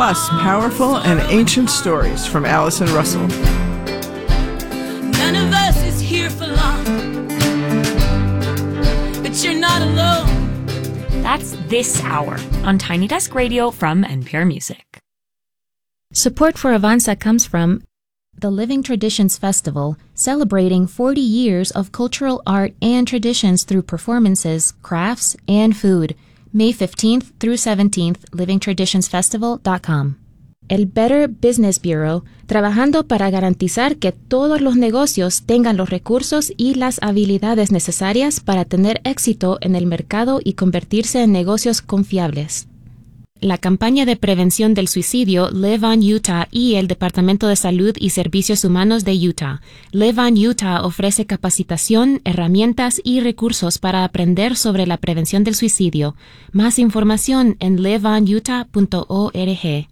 plus powerful and ancient stories from Allison Russell. None of us is here for long, but you're not alone. That's This Hour on Tiny Desk Radio from NPR Music. Support for Avanza comes from the Living Traditions Festival, celebrating 40 years of cultural art and traditions through performances, crafts, and food. May 15th through 17th, livingtraditionsfestival.com. El Better Business Bureau, trabajando para garantizar que todos los negocios tengan los recursos y las habilidades necesarias para tener éxito en el mercado y convertirse en negocios confiables. La campaña de prevención del suicidio Live on Utah y el Departamento de Salud y Servicios Humanos de Utah. Live on Utah ofrece capacitación, herramientas y recursos para aprender sobre la prevención del suicidio. Más información en liveonutah.org.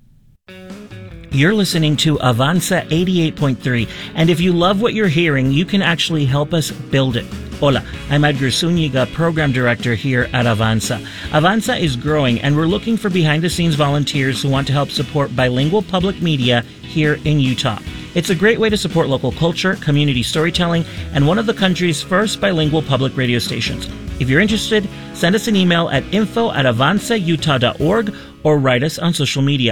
You're listening to Avanza 88.3, and if you love what you're hearing, you can actually help us build it. Hola, I'm Edgar Zúñiga, Program Director here at Avanza. Avanza is growing, and we're looking for behind-the-scenes volunteers who want to help support bilingual public media here in Utah. It's a great way to support local culture, community storytelling, and one of the country's first bilingual public radio stations. If you're interested, send us an email at info@avanzautah.org or write us on social media.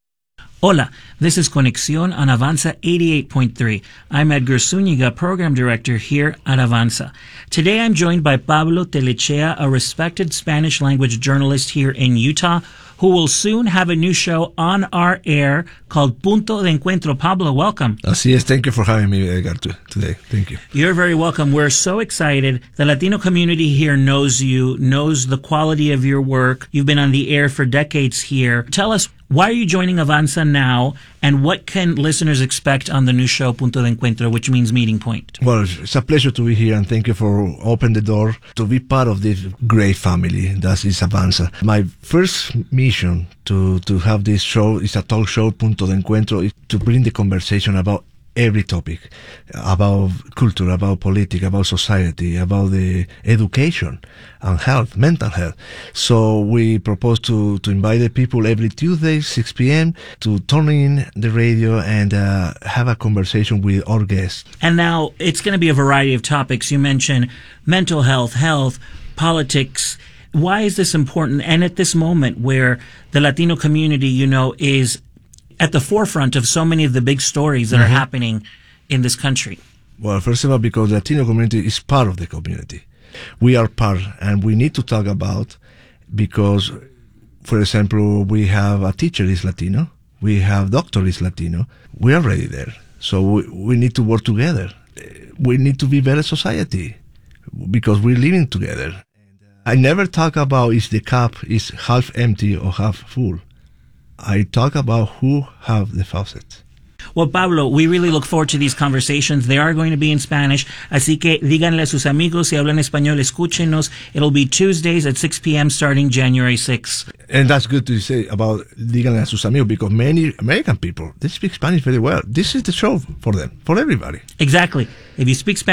Hola, this is Conexión on Avanza 88.3. I'm Edgar Zúñiga, Program Director here at Avanza. Today I'm joined by Pablo Telechea, a respected Spanish language journalist here in Utah, who will soon have a new show on our air called Punto de Encuentro. Pablo, welcome. Así es. Thank you for having me, Edgar, today. Thank you. You're very welcome. We're so excited. The Latino community here knows you, knows the quality of your work. You've been on the air for decades here. Tell us, why are you joining Avanza now, and what can listeners expect on the new show Punto de Encuentro, which means meeting point? Well, it's a pleasure to be here, and thank you for opening the door to be part of this great family that is Avanza. My first mission to have this show is a talk show, Punto de Encuentro, is to bring the conversation about every topic, about culture, about politics, about society, about the education and health, mental health. So we propose to invite the people every Tuesday, 6 p.m., to turn in the radio and have a conversation with our guests. And now it's going to be a variety of topics. You mentioned mental health, politics. Why is this important? And at this moment where the Latino community, is at the forefront of so many of the big stories that are happening in this country? Well, first of all, because the Latino community is part of the community. We are part, and we need to talk about, because, for example, we have a teacher is Latino, we have doctor is Latino, we are already there. So we need to work together. We need to be better society, because we're living together. I never talk about is the cup is half empty or half full. I talk about who have the faucet. Well, Pablo, we really look forward to these conversations. They are going to be in Spanish, así que díganle a sus amigos, si hablan español, escúchenos. It'll be Tuesdays at 6 p.m. starting January 6th. And that's good to say about díganle a sus amigos, because many American people, they speak Spanish very well. This is the show for them, for everybody. Exactly. If you speak Spanish,